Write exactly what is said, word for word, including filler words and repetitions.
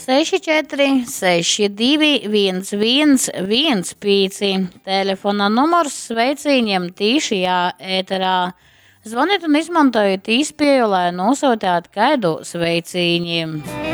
seši četri seši divi viens viens viens pieci. Telefona numurs sveiciņiem tīšajā ēterā. Zvaniet un izmantojiet īspēju, lai nosūtītu kaidu sveiciņiem.